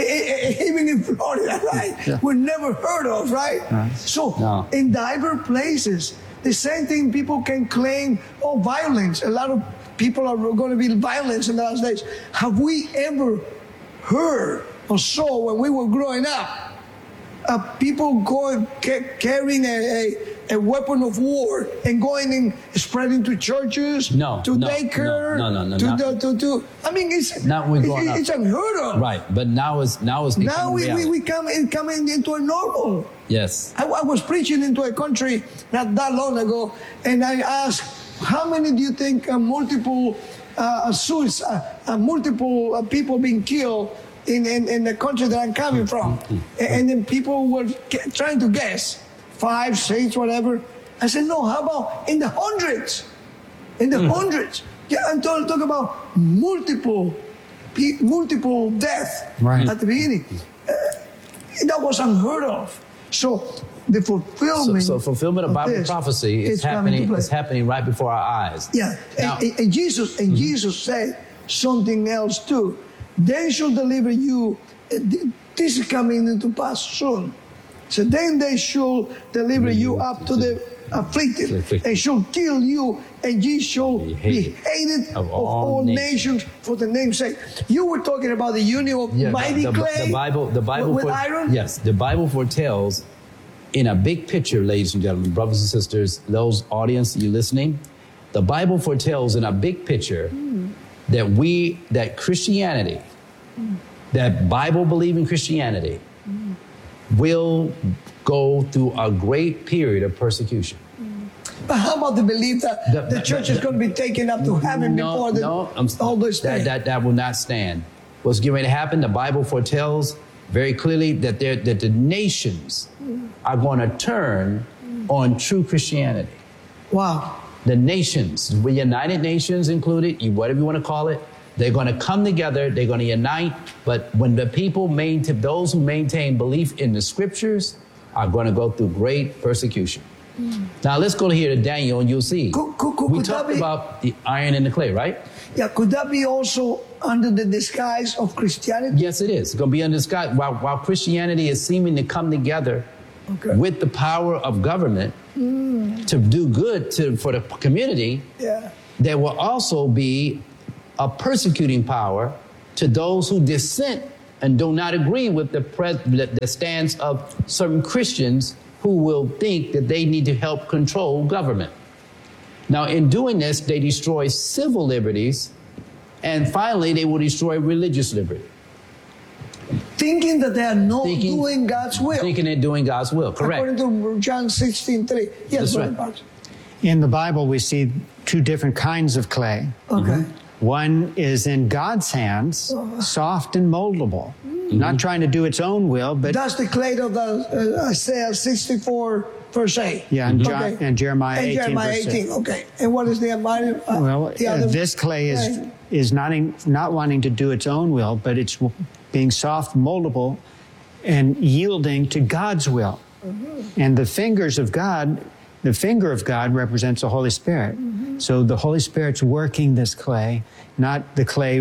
Even in Florida, right? Yeah. We're never heard of, right? right. So, no. in diverse places, the same thing people can claim, oh, violence. A lot of people are going to be violent in the last days. Have we ever heard or saw when we were growing up, uh, people going ca- carrying a, a, a weapon of war and going and spreading to churches, no, to no, daycare, no, no, no, no, to, not, to, to, to I mean, it's not we it's, growing it's up. unheard of. Right, but now it's now it's now we, reality. we we come in, coming into a normal. Yes, I, I was preaching into a country not that long ago, and I asked, how many do you think uh, multiple uh, suicide, uh, multiple uh, people being killed in, in, in the country that I'm coming from? And then people were trying to guess, five, six, whatever. I said, no, how about in the hundreds? In the mm. hundreds. Yeah, I'm talking talk about multiple, multiple deaths right. at the beginning. Uh, that was unheard of. So the fulfillment. So, so fulfillment of, of Bible this, prophecy is happening. Is happening right before our eyes. Yeah, now, and, and Jesus and mm-hmm. Jesus said something else too. They shall deliver you. This is coming into pass soon. So then they shall deliver you up to the afflicted, and shall kill you, and ye shall be hated, be hated of, of all nations. nations for the name's sake. You were talking about the union of yeah, mighty the, clay the Bible, the Bible with, with fore, iron. Yes, the Bible foretells in a big picture, ladies and gentlemen, brothers and sisters, those audience, you listening, the Bible foretells in a big picture mm. that we, that Christianity, mm. that Bible-believing Christianity mm. will go through a great period of persecution. Mm. But how about the belief that the, the church is going to be taken up to heaven no, before the, no, I'm, all this that, thing? that that will not stand. What's getting ready to happen? The Bible foretells very clearly that there that the nations are going to turn on true Christianity. Wow. The nations, the United Nations included, whatever you want to call it, they're going to come together, they're going to unite, but when the people maintain, those who maintain belief in the scriptures are going to go through great persecution. Mm. Now let's go here to Daniel and you'll see. Could, could, could, we could talked be, about the iron and the clay, right? Yeah, could that be also under the disguise of Christianity? Yes, it is. It's going to be under disguise. While, while Christianity is seeming to come together okay. with the power of government mm. to do good to, for the community, yeah. there will also be a persecuting power to those who dissent and do not agree with the, pres- the stance of certain Christians who will think that they need to help control government. Now, in doing this, they destroy civil liberties, and finally, they will destroy religious liberty. Thinking that they are not thinking, doing God's will. Thinking they're doing God's will, correct. According to John sixteen three. Yes, That's right. In the Bible, we see two different kinds of clay. Okay. Mm-hmm. One is in God's hands, uh, soft and moldable, mm-hmm. not trying to do its own will, but... That's the clay of the uh, Isaiah sixty-four, verse eight. Yeah, and, John, okay. and Jeremiah and eighteen, Jeremiah verse eighteen, six. okay. And what is the other? Uh, well, the uh, other this clay is clay? is not in, not wanting to do its own will, but it's being soft, moldable, and yielding to God's will. Mm-hmm. And the fingers of God, the finger of God represents the Holy Spirit. Mm-hmm. So the Holy Spirit's working this clay, not the clay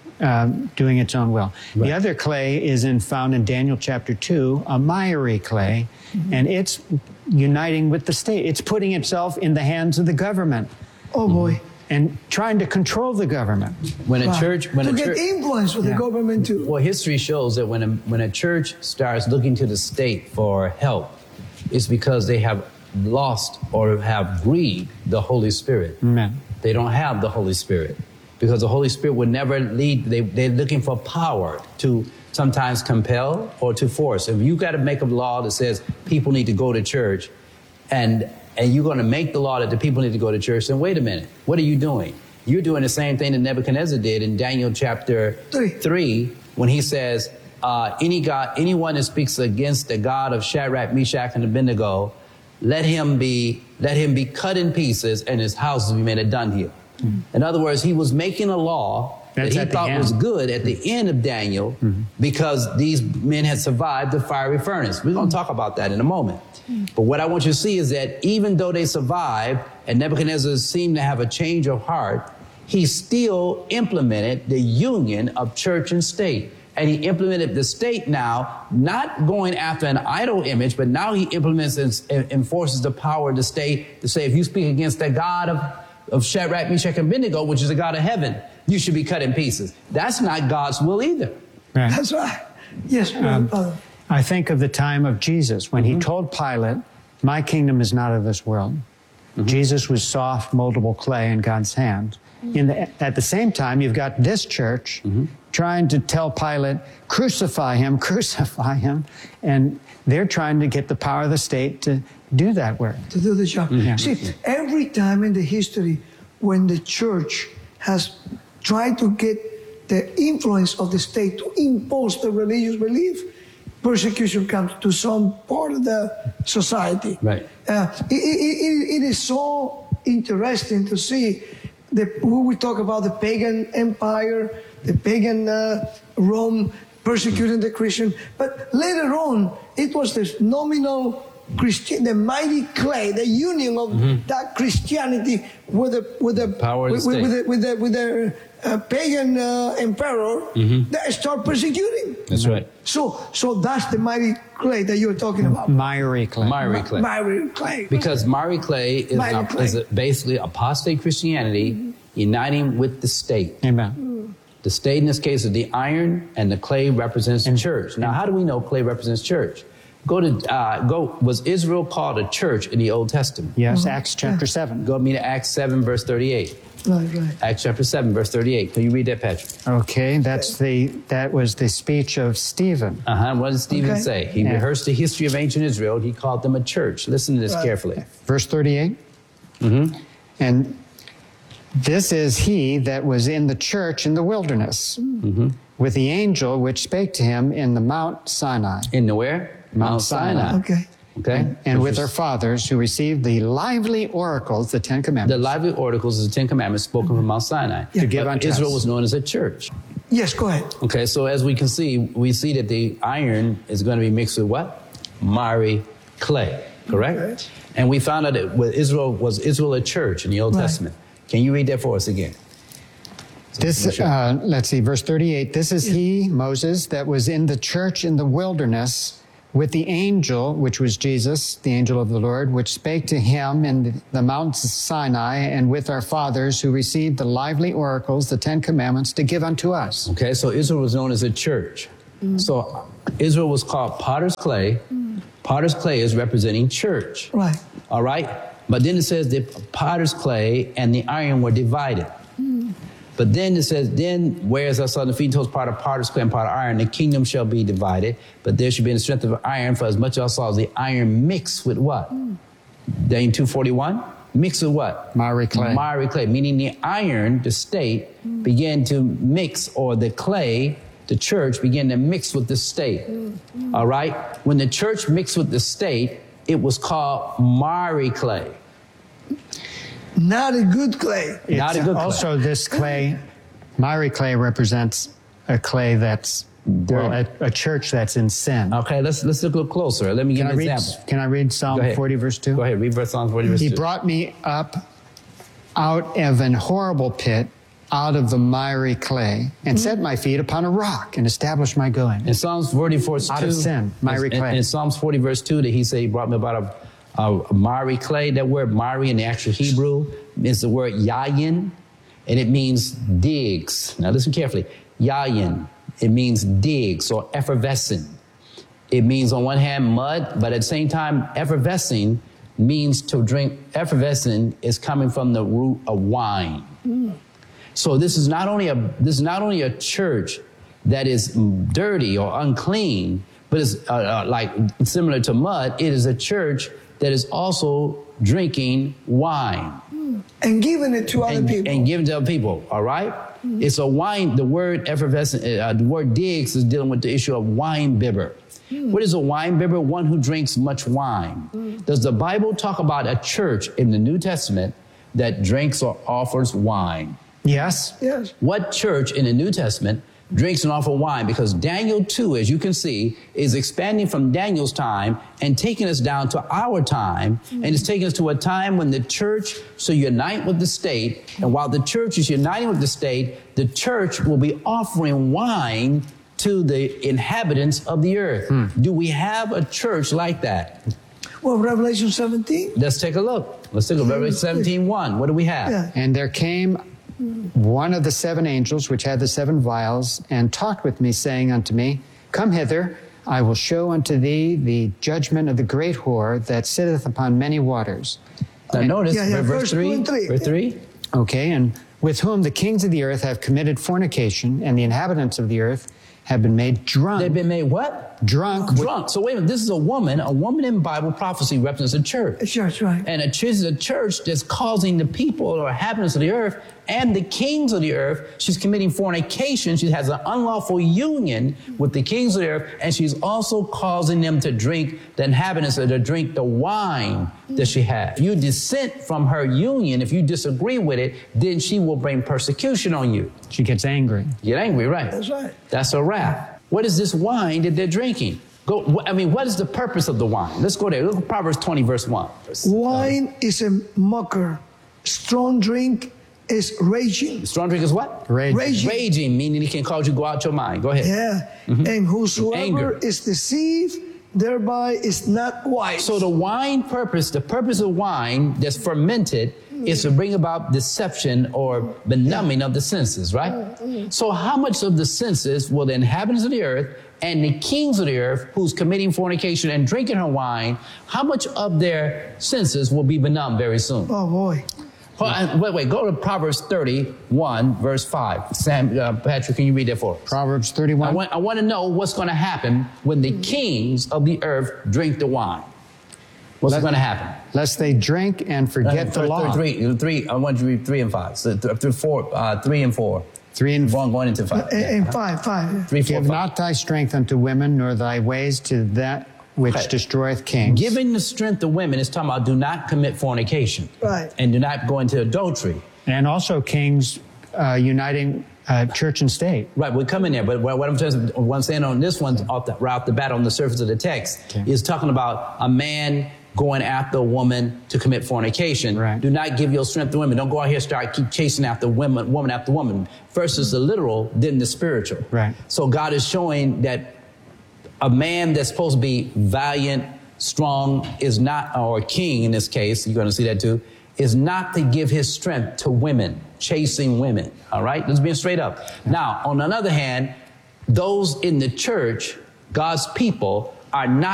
um, doing its own will. Right. The other clay is in, found in Daniel chapter two, a miry clay, mm-hmm. and it's uniting with the state. It's putting itself in the hands of the government. Oh boy. And trying to control the government. When a wow. church, when to a get church, influence with yeah. the government too. Well, history shows that when a, when a church starts looking to the state for help, it's because they have lost or have grieved the Holy Spirit. Amen. They don't have the Holy Spirit because the Holy Spirit would never lead. They, they're looking for power to sometimes compel or to force. If you got to make a law that says people need to go to church, and and you're going to make the law that the people need to go to church, then wait a minute. What are you doing? You're doing the same thing that Nebuchadnezzar did in Daniel chapter three, three when he says, uh, any God, anyone that speaks against the God of Shadrach, Meshach, and Abednego, let him be, let him be cut in pieces and his house be made a dunghill. Mm-hmm. In other words, he was making a law That's that he thought was good at the end of Daniel mm-hmm. because these men had survived the fiery furnace. We're going to talk about that in a moment. But what I want you to see is that even though they survived and Nebuchadnezzar seemed to have a change of heart, he still implemented the union of church and state. And he implemented the state now, not going after an idol image, but now he implements and enforces the power of the state to say, if you speak against the God of, of Shadrach, Meshach, and Abednego, which is the God of heaven, you should be cut in pieces. That's not God's will either. Right. That's right. Yes, um, Father. I think of the time of Jesus when mm-hmm. he told Pilate, my kingdom is not of this world. Mm-hmm. Jesus was soft, moldable clay in God's hand. Mm-hmm. In the, at the same time, you've got this church mm-hmm. trying to tell Pilate, crucify him, crucify him. And they're trying to get the power of the state to do that work. To do the job. Mm-hmm. See, every time in the history when the church has tried to get the influence of the state to impose the religious belief, persecution comes to some part of the society. Right. Uh, it, it, it is so interesting to see the, when we talk about the pagan empire, the pagan uh, Rome persecuting the Christian, but later on, it was this nominal Christian, the mighty clay, the union of mm-hmm. that Christianity with the with the power with, of the with, state. with the with the, with the uh, pagan uh, emperor mm-hmm. that start persecuting. That's right. So so that's the mighty clay that you're talking about. Miry clay. Miry clay. Miry clay. Because miry clay is, miry a, clay. is a, basically apostate Christianity mm-hmm. uniting with the state. Amen. Mm. The state in this case is the iron, and the clay represents the church. Now, how do we know clay represents church? Go to, uh, go, was Israel called a church in the Old Testament? Yes, mm-hmm. Acts chapter seven. Go with me to Acts seven, verse thirty-eight. Right, right. Acts chapter seven, verse thirty-eight. Can you read that, Patrick? Okay, that's the, that was the speech of Stephen. Uh-huh. What did Stephen okay. say? He yeah. rehearsed the history of ancient Israel. He called them a church. Listen to this right. carefully. Verse thirty-eight. Mm-hmm. And this is he that was in the church in the wilderness mm-hmm. with the angel which spake to him in the Mount Sinai. In the where? Mount, Mount Sinai. Sinai. Okay. Okay. And, and with our fathers who received the lively oracles, the Ten Commandments. The lively oracles is the Ten Commandments spoken mm-hmm. from Mount Sinai. Yeah. To give unto Israel us. was known as a church. Yes, go ahead. Okay, so as we can see, we see that the iron is going to be mixed with what? Miry clay, correct? Okay. And we found out that with Israel, was Israel a church in the Old right. Testament? Can you read that for us again? So this, uh, let's see, verse thirty-eight. This is he, Moses, that was in the church in the wilderness with the angel, which was Jesus, the angel of the Lord, which spake to him in the Mount Sinai, and with our fathers who received the lively oracles, the Ten Commandments, to give unto us. Okay, so Israel was known as a church. Mm. So Israel was called potter's clay. Mm. Potter's clay is representing church. Right. All right? But then it says that potter's clay and the iron were divided. Mm. But then it says, then whereas I saw the feet and toes part of potter's clay and part of iron, the kingdom shall be divided, but there should be in the strength of iron, for as much as I saw the iron mixed with what? Mm. Daniel two forty-one, mixed with what? Miry clay. Miry clay, meaning the iron, the state, mm. began to mix, or the clay, the church, began to mix with the state. Mm. Mm. All right? When the church mixed with the state, it was called miry clay. Not a good clay. It's Not a good clay. Also, this clay, miry clay, represents a clay that's, well, a, a church that's in sin. Okay, let's let's look a little closer. Let me give can you an an read, example. Can I read Psalm forty, verse two? Go ahead, read verse Psalm forty, verse he two. He brought me up out of an horrible pit, out of the miry clay, and mm-hmm. set my feet upon a rock, and established my going. In Psalms forty-four, out two, of sin, miry clay. In, in Psalms forty, verse two, that he said he brought me about a Uh, miry clay. That word miry in the actual Hebrew is the word yayin, and it means digs. Now listen carefully. Yayin, it means digs or effervescing. It means on one hand mud, but at the same time effervescing means to drink. Effervescing is coming from the root of wine. Mm. So this is not only a this is not only a church that is dirty or unclean, but it's uh, uh, like similar to mud. It is a church that is also drinking wine. And giving it to other and, people. And giving to other people, all right? Mm-hmm. It's a wine, the word effervescent, uh, the word digs is dealing with the issue of wine bibber. Mm. What is a wine bibber? One who drinks much wine. Mm. Does the Bible talk about a church in the New Testament that drinks or offers wine? Yes. Yes. What church in the New Testament drinks and offers wine? Because Daniel two, as you can see, is expanding from Daniel's time and taking us down to our time. Mm-hmm. And it's taking us to a time when the church shall unite with the state. And while the church is uniting with the state, the church will be offering wine to the inhabitants of the earth. Mm. Do we have a church like that? Well, Revelation seventeen. Let's take a look. Let's take a look. Revelation seventeen one. What do we have? Yeah. And there came one of the seven angels which had the seven vials, and talked with me, saying unto me, Come hither, I will show unto thee the judgment of the great whore that sitteth upon many waters. Now and, notice, yeah, yeah, verse, verse three. three. Verse three. Okay, and with whom the kings of the earth have committed fornication, and the inhabitants of the earth have been made drunk. They've been made what? Drunk. Drunk. So wait a minute, this is a woman. A woman in Bible prophecy represents a church. A church, right. And a church is a church that's causing the people or inhabitants of the earth and the kings of the earth. She's committing fornication. She has an unlawful union with the kings of the earth, and she's also causing them to drink, the inhabitants to drink the wine that she has. If you dissent from her union, if you disagree with it, then she will bring persecution on you. She gets angry. Get angry, right? That's right. That's a wrap. What is this wine that they're drinking? Go. I mean, what is the purpose of the wine? Let's go there. Look at Proverbs twenty, verse one. Wine uh, is a mocker. Strong drink is raging. Strong drink is what? Raging. Raging, raging meaning it can cause you to go out your mind. Go ahead. Yeah. Mm-hmm. And whosoever Anger. is deceived thereby is not wise. So the wine purpose, the purpose of wine that's fermented is to bring about deception or benumbing of the senses, right? So how much of the senses will the inhabitants of the earth and the kings of the earth who's committing fornication and drinking her wine, how much of their senses will be benumbed very soon? Oh, boy. Well, wait, wait, go to Proverbs thirty-one, verse five. Sam, uh, Patrick, can you read that for us? Proverbs thirty-one. I want, I want to know what's going to happen when the kings of the earth drink the wine. What's going to happen? Lest they drink and forget uh, the law. Three, three, I want you to read three and five. So th- through four, uh, three and four. Three and four. Going into five. And, yeah. and five, five. Three, four, Give five. not thy strength unto women, nor thy ways to that which Okay. destroyeth kings. Giving the strength to women is talking about do not commit fornication. Right. And do not go into adultery. And also kings uh, uniting uh, church and state. Right, we're coming there, but what I'm, just, what I'm saying on this one, off the, right off the bat on the surface of the text, Okay. is talking about a man going after a woman to commit fornication. Right. Do not give your strength to women. Don't go out here and start keep chasing after women, woman after woman. First is the literal, then the spiritual. Right. So God is showing that a man that's supposed to be valiant, strong, is not, or a king in this case, you're going to see that too, is not to give his strength to women, chasing women. All right? Let's be straight up. Now, on the other hand, those in the church, God's people, are not